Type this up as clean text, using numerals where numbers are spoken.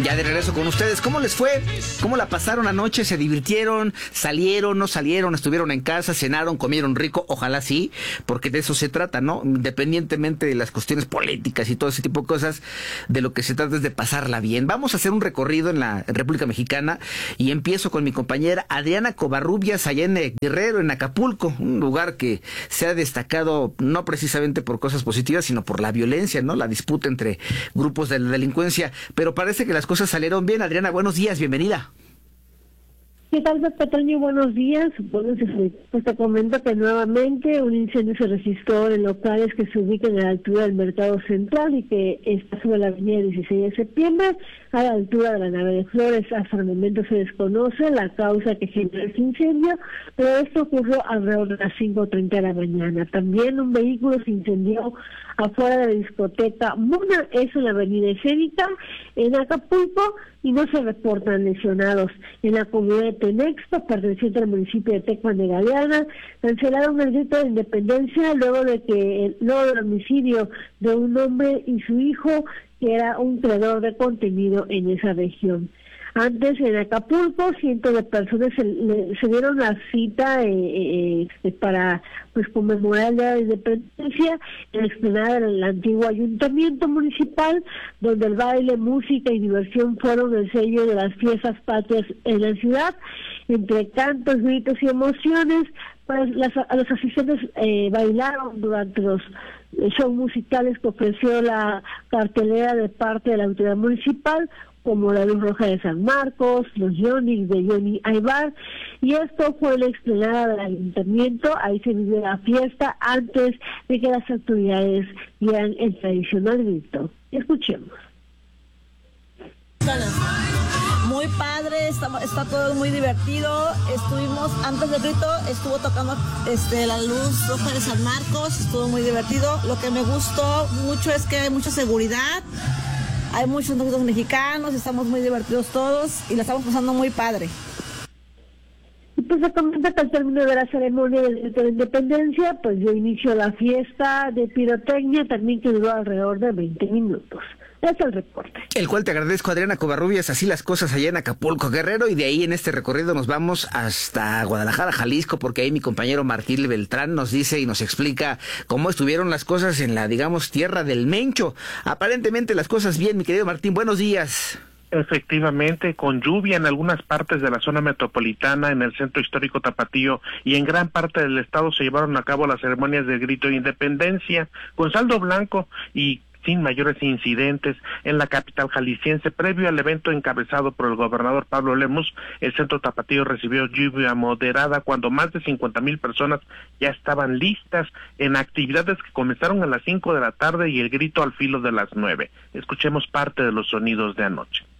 Ya de regreso con ustedes. ¿Cómo les fue? ¿Cómo la pasaron anoche? ¿Se divirtieron? ¿Salieron? ¿No salieron? ¿Estuvieron en casa? ¿Cenaron? ¿Comieron rico? Ojalá sí, porque de eso se trata, ¿no? Independientemente de las cuestiones políticas y todo ese tipo de cosas, de lo que se trata es de pasarla bien. Vamos a hacer un recorrido en la República Mexicana y empiezo con mi compañera Adriana Covarrubias allá en Guerrero, en Acapulco, un lugar que se ha destacado no precisamente por cosas positivas, sino por la violencia, ¿no? La disputa entre grupos de la delincuencia, pero parece que las cosas salieron bien. Adriana, buenos días, bienvenida. ¿Qué tal, Pepe Toño? Buenos días. Bueno, pues te comento que nuevamente un incendio se registró en locales que se ubican a la altura del Mercado Central y que está sobre la avenida 16 de septiembre, a la altura de la nave de Flores. Hasta el momento se desconoce la causa que generó este incendio, pero esto ocurrió alrededor de las 5:30 de la mañana. También un vehículo se incendió afuera de la discoteca Muna, eso en la avenida Escénica, en Acapulco, y no se reportan lesionados. En la comunidad de Tenexto, perteneciente al municipio de Tecpan de Galeana, cancelaron el grito de independencia luego del homicidio de un hombre y su hijo, que era un creador de contenido en esa región. Antes, en Acapulco, cientos de personas se dieron la cita para conmemorar el Día de la Independencia en la explanada del antiguo ayuntamiento municipal, donde el baile, música y diversión fueron el sello de las fiestas patrias en la ciudad. Entre cantos, gritos y emociones, pues los asistentes bailaron durante los shows musicales que ofreció la cartelera de parte de la autoridad municipal, como la Luz Roja de San Marcos, los Yonix de Johnny Aybar, y esto fue la explanada del ayuntamiento. Ahí se vivió la fiesta antes de que las autoridades dieran el tradicional grito. Escuchemos. Muy padre, está todo muy divertido. Estuvimos, antes del grito, estuvo tocando la Luz Roja de San Marcos, estuvo muy divertido. Lo que me gustó mucho es que hay mucha seguridad. Hay muchos mexicanos, estamos muy divertidos todos y la estamos pasando muy padre. Pues se comenta que al término de la ceremonia del grito de independencia, pues dio inicio a la fiesta de pirotecnia, también que duró alrededor de 20 minutos. Es el reporte. El cual te agradezco, Adriana Covarrubias. Así las cosas allá en Acapulco, Guerrero, y de ahí en este recorrido nos vamos hasta Guadalajara, Jalisco, porque ahí mi compañero Martín Beltrán nos dice y nos explica cómo estuvieron las cosas en la, digamos, tierra del Mencho. Aparentemente las cosas bien, mi querido Martín, buenos días. Efectivamente, con lluvia en algunas partes de la zona metropolitana, en el centro histórico tapatío y en gran parte del estado se llevaron a cabo las ceremonias del grito de independencia con saldo blanco y sin mayores incidentes en la capital jalisciense. Previo al evento encabezado por el gobernador Pablo Lemus, el centro tapatío recibió lluvia moderada cuando más de 50,000 personas ya estaban listas en actividades que comenzaron a las 5 de la tarde y el grito al filo de las 9. Escuchemos parte de los sonidos de anoche.